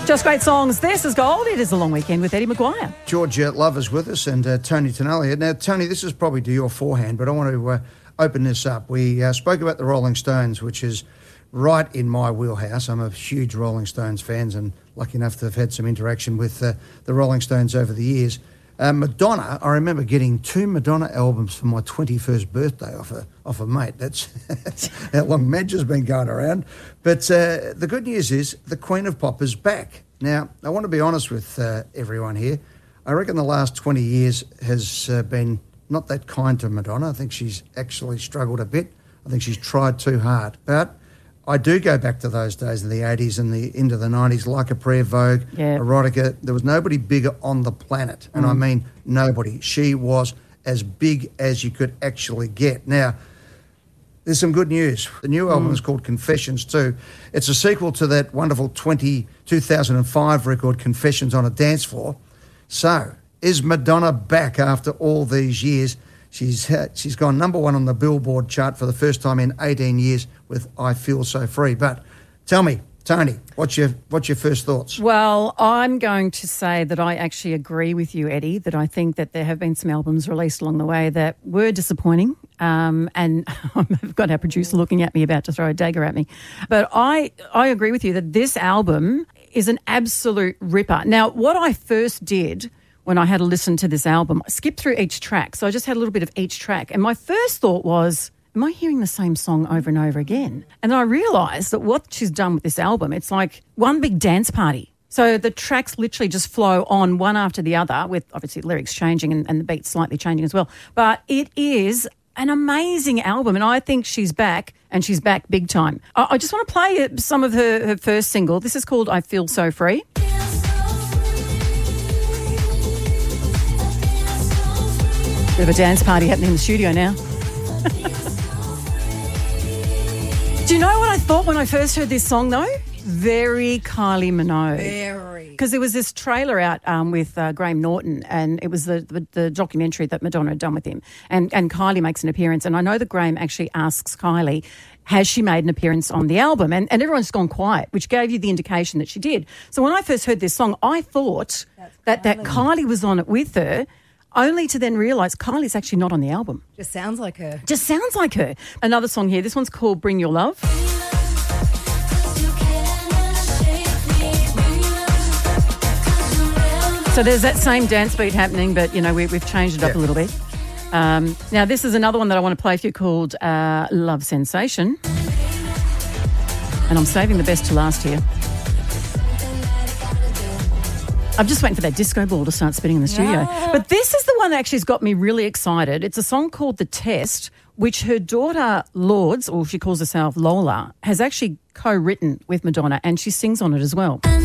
Just great songs. This is Gold. It is a long weekend with Eddie Maguire. George Love is with us and Tony Tonelli. Now, Tony, this is probably to your forehand, but I want to open this up. We spoke about the Rolling Stones, which is right in my wheelhouse. I'm a huge Rolling Stones fan and lucky enough to have had some interaction with the Rolling Stones over the years. Madonna, I remember getting 2 Madonna albums for my 21st birthday off a mate. That's how long Madge has been going around. But the good news is the Queen of Pop is back. Now, I want to be honest with everyone here. I reckon the last 20 years has been not that kind to Madonna. I think she's actually struggled a bit. I think she's tried too hard. But I do go back to those days in the 80s and into the 90s, like a Prayer, Vogue, Erotica. There was nobody bigger on the planet, and I mean nobody. She was as big as you could actually get. Now, there's some good news. The new album is called Confessions 2. It's a sequel to that wonderful 2005 record, Confessions on a Dance Floor. So, is Madonna back after all these years? She's gone number 1 on the Billboard chart for the first time in 18 years with I Feel So Free. But tell me, Tony, what's your first thoughts? Well, I'm going to say that I actually agree with you, Eddie, that I think that there have been some albums released along the way that were disappointing. And I've got our producer looking at me about to throw a dagger at me. But I agree with you that this album is an absolute ripper. Now, what I first did when I had to listen to this album, I skipped through each track. So I just had a little bit of each track. And my first thought was, am I hearing the same song over and over again? And then I realised that what she's done with this album, it's like one big dance party. So the tracks literally just flow on one after the other with obviously lyrics changing and the beats slightly changing as well. But it is an amazing album and I think she's back and she's back big time. I just want to play some of her first single. This is called I Feel So Free. Bit of a dance party happening in the studio now. Do you know what I thought when I first heard this song, though? Very Kylie Minogue. Very. Because there was this trailer out with Graham Norton, and it was the documentary that Madonna had done with him. And Kylie makes an appearance. And I know that Graham actually asks Kylie, has she made an appearance on the album? And everyone's gone quiet, which gave you the indication that she did. So when I first heard this song, I thought that Kylie was on it with her, only to then realise Kylie's actually not on the album. Just sounds like her. Just sounds like her. Another song here. This one's called Bring Your Love. So there's that same dance beat happening, but, you know, we've changed it up a little bit. Now, this is another one that I want to play for you called Love Sensation. And I'm saving the best to last here. I'm just waiting for that disco ball to start spinning in the studio. But this is the one that actually has got me really excited. It's a song called The Test, which her daughter Lourdes, or she calls herself Lola, has actually co-written with Madonna, and she sings on it as well.